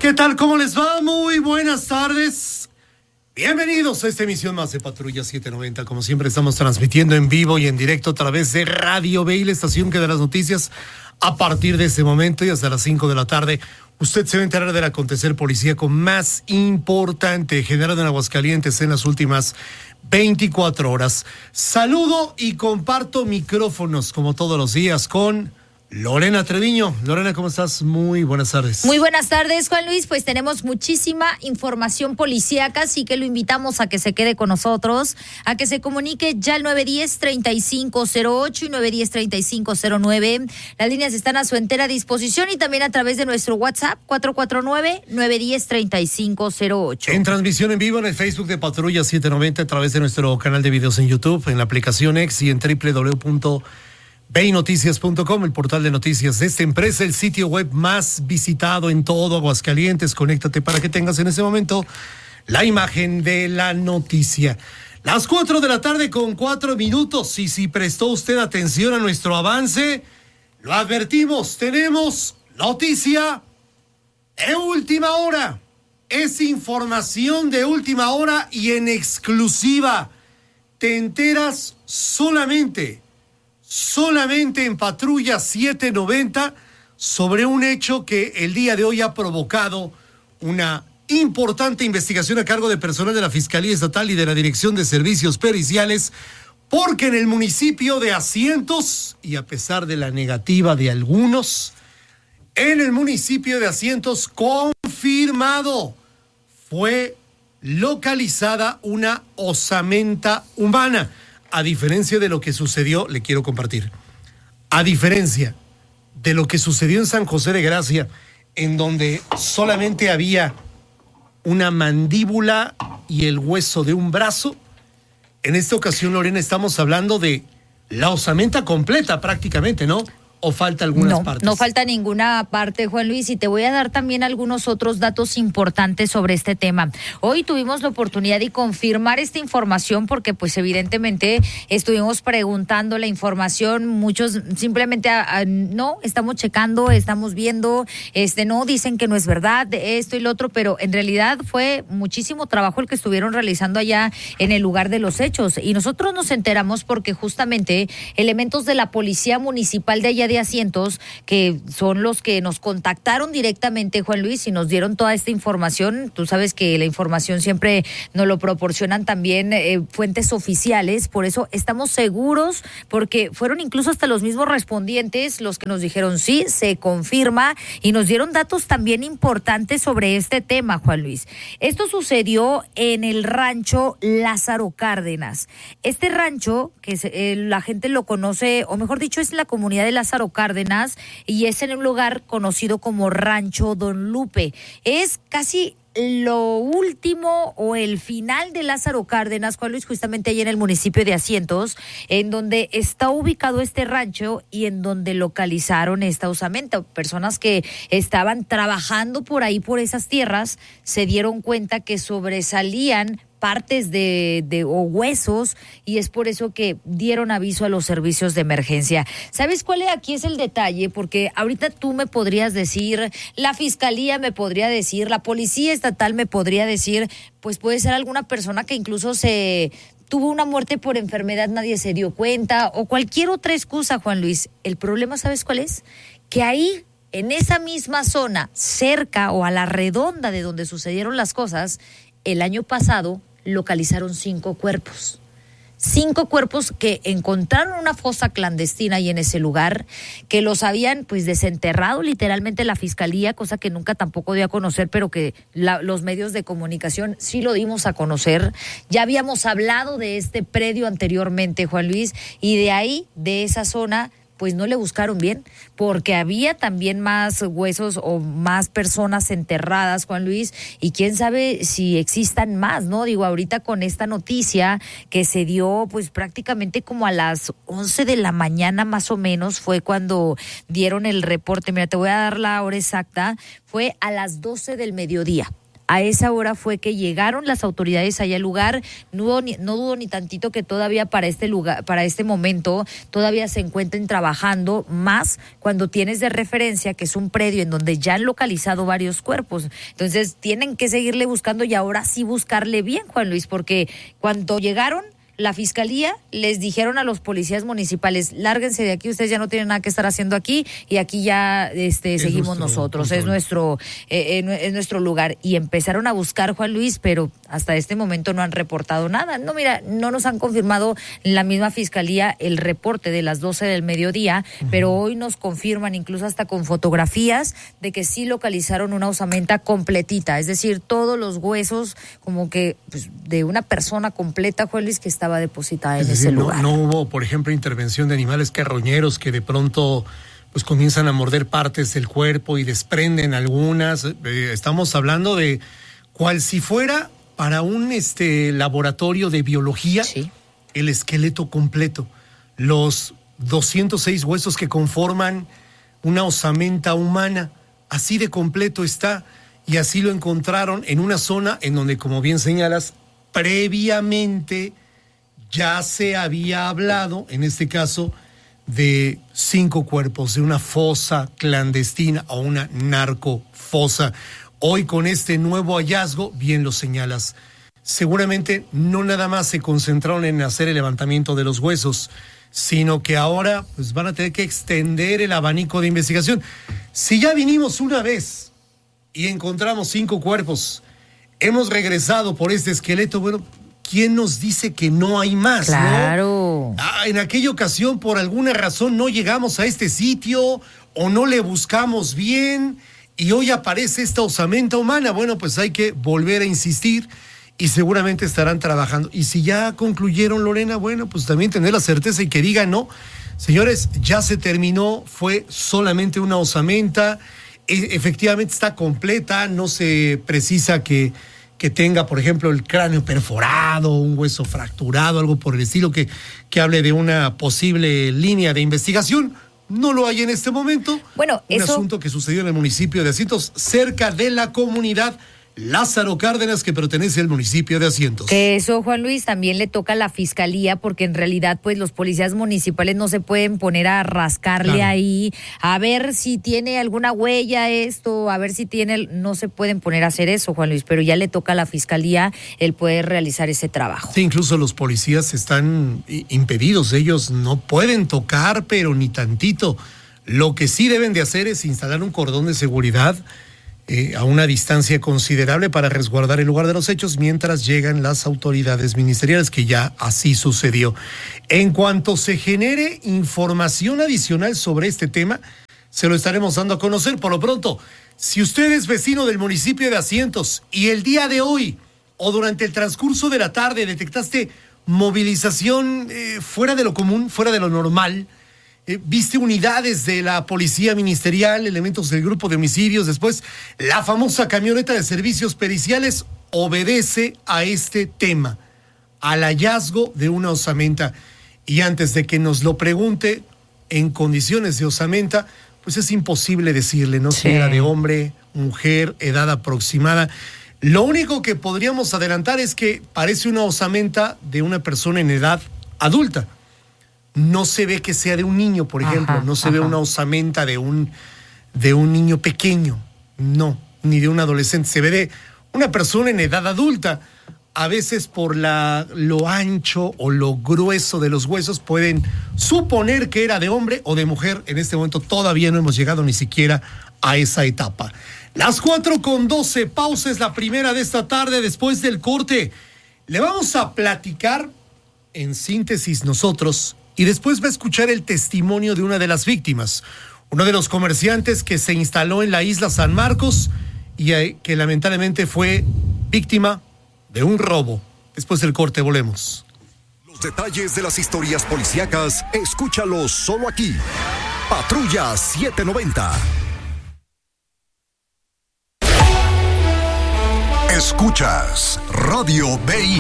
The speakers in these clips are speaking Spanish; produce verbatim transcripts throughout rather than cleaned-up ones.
¿Qué tal? ¿Cómo les va? Muy buenas tardes. Bienvenidos a esta emisión más de Patrulla setecientos noventa. Como siempre, estamos transmitiendo en vivo y en directo a través de Radio Bay, la estación que da las noticias. A partir de este momento y hasta las cinco de la tarde, usted se va a enterar del acontecer policíaco más importante generado en Aguascalientes en las últimas veinticuatro horas. Saludo y comparto micrófonos, como todos los días, con Lorena Treviño. Lorena, ¿cómo estás? Muy buenas tardes. Muy buenas tardes, Juan Luis. Pues tenemos muchísima información policíaca, así que lo invitamos a que se quede con nosotros, a que se comunique ya al nueve uno cero, tres cinco cero ocho y nueve uno cero, tres cinco cero nueve. Las líneas están a su entera disposición y también a través de nuestro WhatsApp cuatro cuatro nueve, nueve uno cero, tres cinco cero ocho. En transmisión en vivo en el Facebook de Patrulla setecientos noventa, a través de nuestro canal de videos en YouTube, en la aplicación X y en doble u doble u doble u punto bay noticias punto com, el portal de noticias de esta empresa, el sitio web más visitado en todo Aguascalientes. Conéctate para que tengas en ese momento la imagen de la noticia. Las cuatro de la tarde con cuatro minutos, y si prestó usted atención a nuestro avance, lo advertimos, tenemos noticia de última hora. Es información de última hora y en exclusiva. Te enteras solamente Solamente en Patrulla setecientos noventa sobre un hecho que el día de hoy ha provocado una importante investigación a cargo de personal de la Fiscalía Estatal y de la Dirección de Servicios Periciales, porque en el municipio de Asientos, y a pesar de la negativa de algunos, en el municipio de Asientos, confirmado, fue localizada una osamenta humana. A diferencia de lo que sucedió, le quiero compartir, a diferencia de lo que sucedió en San José de Gracia, en donde solamente había una mandíbula y el hueso de un brazo, en esta ocasión, Lorena, estamos hablando de la osamenta completa prácticamente, ¿no? ¿O falta algunas no, partes? No falta ninguna parte, Juan Luis, y te voy a dar también algunos otros datos importantes sobre este tema. Hoy tuvimos la oportunidad de confirmar esta información porque pues evidentemente estuvimos preguntando la información, muchos simplemente a, a, no, estamos checando, estamos viendo, este no, dicen que no es verdad, esto y lo otro, pero en realidad fue muchísimo trabajo el que estuvieron realizando allá en el lugar de los hechos, y nosotros nos enteramos porque justamente elementos de la Policía Municipal de allá de Asientos, que son los que nos contactaron directamente, Juan Luis, y nos dieron toda esta información. Tú sabes que la información siempre nos lo proporcionan también eh, fuentes oficiales, por eso estamos seguros, porque fueron incluso hasta los mismos respondientes los que nos dijeron sí, se confirma, y nos dieron datos también importantes sobre este tema, Juan Luis. Esto sucedió en el rancho Lázaro Cárdenas. Este rancho, que se, eh, la gente lo conoce, o mejor dicho, es la comunidad de Lázaro Cárdenas, y es en un lugar conocido como Rancho Don Lupe. Es casi lo último o el final de Lázaro Cárdenas, Juan Luis, justamente ahí en el municipio de Asientos, en donde está ubicado este rancho y en donde localizaron esta osamenta. Personas que estaban trabajando por ahí, por esas tierras, se dieron cuenta que sobresalían partes de, de o huesos, y es por eso que dieron aviso a los servicios de emergencia. ¿Sabes cuál es? Aquí es el detalle, porque ahorita tú me podrías decir, la fiscalía me podría decir, la policía estatal me podría decir, pues puede ser alguna persona que incluso se tuvo una muerte por enfermedad, nadie se dio cuenta, o cualquier otra excusa, Juan Luis. El problema, ¿sabes cuál es? Que ahí, en esa misma zona, cerca o a la redonda de donde sucedieron las cosas, el año pasado localizaron cinco cuerpos. Cinco cuerpos que encontraron una fosa clandestina ahí en ese lugar, que los habían pues desenterrado literalmente la fiscalía, cosa que nunca tampoco dio a conocer, pero que la, los medios de comunicación sí lo dimos a conocer. Ya habíamos hablado de este predio anteriormente, Juan Luis, y de ahí, de esa zona, pues no le buscaron bien, porque había también más huesos o más personas enterradas, Juan Luis, y quién sabe si existan más, ¿no? Digo, ahorita con esta noticia que se dio, pues prácticamente como a las once de la mañana más o menos fue cuando dieron el reporte. Mira, te voy a dar la hora exacta, fue a las doce del mediodía. A esa hora fue que llegaron las autoridades allá al lugar. No dudo ni, no dudo ni tantito que todavía para este lugar, para este momento, todavía se encuentren trabajando, más cuando tienes de referencia que es un predio en donde ya han localizado varios cuerpos. Entonces tienen que seguirle buscando y ahora sí buscarle bien, Juan Luis, porque cuando llegaron la fiscalía les dijeron a los policías municipales: lárguense de aquí, ustedes ya no tienen nada que estar haciendo aquí y aquí ya este es seguimos nosotros, control. es nuestro eh, eh, es nuestro lugar. Y empezaron a buscar, Juan Luis, pero hasta este momento no han reportado nada. No, mira, no nos han confirmado la misma fiscalía el reporte de las doce del mediodía, uh-huh. pero hoy nos confirman, incluso hasta con fotografías, de que sí localizaron una osamenta completita, es decir, todos los huesos como que pues, de una persona completa, Juan Luis, que está estaba depositada en es decir, ese lugar. No, no hubo, por ejemplo, intervención de animales carroñeros que de pronto pues comienzan a morder partes del cuerpo y desprenden algunas. Eh, estamos hablando de cual si fuera para un este laboratorio de biología, sí. el esqueleto completo, los doscientos seis huesos que conforman una osamenta humana, así de completo está, y así lo encontraron en una zona en donde, como bien señalas, previamente ya se había hablado, en este caso, de cinco cuerpos, de una fosa clandestina o una narcofosa. Hoy con este nuevo hallazgo, bien lo señalas, seguramente no nada más se concentraron en hacer el levantamiento de los huesos, sino que ahora pues van a tener que extender el abanico de investigación. Si ya vinimos una vez y encontramos cinco cuerpos, hemos regresado por este esqueleto, bueno, ¿quién nos dice que no hay más? Claro. ¿No? Ah, en aquella ocasión, por alguna razón, no llegamos a este sitio o no le buscamos bien y hoy aparece esta osamenta humana. Bueno, pues hay que volver a insistir y seguramente estarán trabajando. Y si ya concluyeron, Lorena, bueno, pues también tener la certeza y que digan, no, señores, ya se terminó, fue solamente una osamenta, e- efectivamente está completa, no se precisa que que tenga, por ejemplo, el cráneo perforado, un hueso fracturado, algo por el estilo, que, que hable de una posible línea de investigación. No lo hay en este momento. Bueno, un eso... asunto que sucedió en el municipio de Asientos, cerca de la comunidad Lázaro Cárdenas, que pertenece al municipio de Asientos. Que eso, Juan Luis, también le toca a la fiscalía, porque en realidad pues los policías municipales no se pueden poner a rascarle claro. ahí, a ver si tiene alguna huella esto, a ver si tiene, no se pueden poner a hacer eso, Juan Luis, pero ya le toca a la fiscalía el poder realizar ese trabajo. Sí, incluso los policías están impedidos, ellos no pueden tocar, pero ni tantito. Lo que sí deben de hacer es instalar un cordón de seguridad Eh, a una distancia considerable para resguardar el lugar de los hechos mientras llegan las autoridades ministeriales, que ya así sucedió. En cuanto se genere información adicional sobre este tema, se lo estaremos dando a conocer. Por lo pronto, si usted es vecino del municipio de Asientos y el día de hoy o durante el transcurso de la tarde detectaste movilización eh, fuera de lo común, fuera de lo normal, Eh, viste unidades de la policía ministerial, elementos del grupo de homicidios, después la famosa camioneta de servicios periciales, obedece a este tema, al hallazgo de una osamenta. Y antes de que nos lo pregunte en condiciones de osamenta, pues es imposible decirle, ¿no? Sí. Si era de hombre, mujer, edad aproximada. Lo único que podríamos adelantar es que parece una osamenta de una persona en edad adulta. No se ve que sea de un niño, por ejemplo, ajá, no se ajá. ve una osamenta de un, de un niño pequeño, no, ni de un adolescente, se ve de una persona en edad adulta. A veces por la, lo ancho o lo grueso de los huesos pueden suponer que era de hombre o de mujer. En este momento todavía no hemos llegado ni siquiera a esa etapa. Las cuatro con doce, pausa es la primera de esta tarde. Después del corte le vamos a platicar en síntesis nosotros, y después va a escuchar el testimonio de una de las víctimas, uno de los comerciantes que se instaló en la isla San Marcos y que lamentablemente fue víctima de un robo. Después del corte volvemos. Los detalles de las historias policíacas, escúchalos solo aquí. Patrulla setecientos noventa. Escuchas Radio B I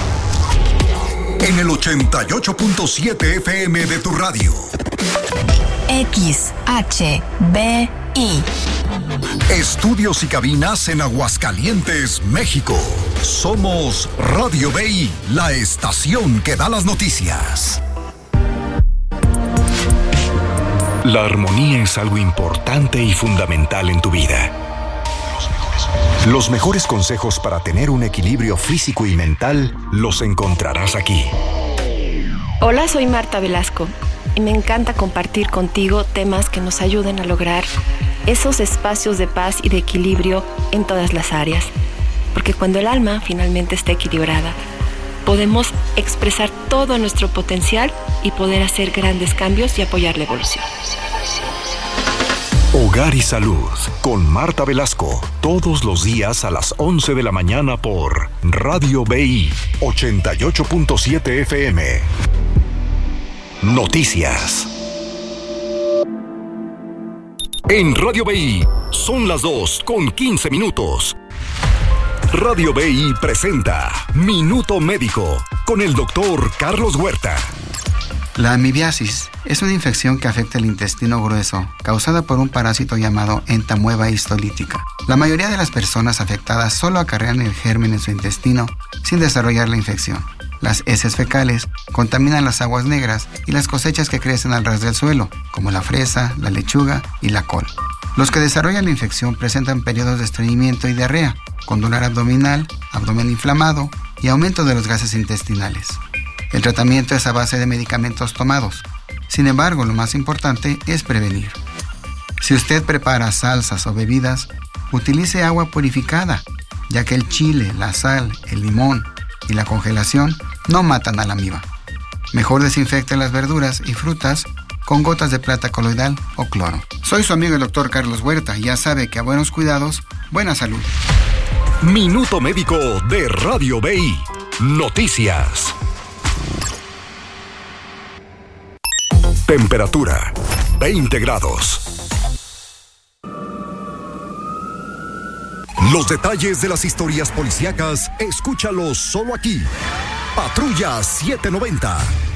en el ochenta y ocho punto siete F M de tu radio. X H B I Estudios y cabinas en Aguascalientes, México. Somos Radio B I, la estación que da las noticias. La armonía es algo importante y fundamental en tu vida. Los mejores consejos para tener un equilibrio físico y mental los encontrarás aquí. Hola, soy Marta Velasco y me encanta compartir contigo temas que nos ayuden a lograr esos espacios de paz y de equilibrio en todas las áreas. Porque cuando el alma finalmente está equilibrada, podemos expresar todo nuestro potencial y poder hacer grandes cambios y apoyar la evolución. Hogar y Salud con Marta Velasco, todos los días a las once de la mañana por Radio B I ochenta y ocho punto siete F M. Noticias. En Radio B I son las dos con quince minutos. Radio B I presenta Minuto Médico con el doctor Carlos Huerta. La amibiasis es una infección que afecta el intestino grueso, causada por un parásito llamado entamueba histolítica. La mayoría de las personas afectadas solo acarrean el germen en su intestino sin desarrollar la infección. Las heces fecales contaminan las aguas negras y las cosechas que crecen al ras del suelo, como la fresa, la lechuga y la col. Los que desarrollan la infección presentan periodos de estreñimiento y diarrea, con dolor abdominal, abdomen inflamado y aumento de los gases intestinales. El tratamiento es a base de medicamentos tomados. Sin embargo, lo más importante es prevenir. Si usted prepara salsas o bebidas, utilice agua purificada, ya que el chile, la sal, el limón y la congelación no matan a la amiba. Mejor desinfecte las verduras y frutas con gotas de plata coloidal o cloro. Soy su amigo el doctor Carlos Huerta y ya sabe que a buenos cuidados, buena salud. Minuto Médico de Radio B I. Noticias. Temperatura veinte grados. Los detalles de las historias policíacas, escúchalos solo aquí. Patrulla setecientos noventa.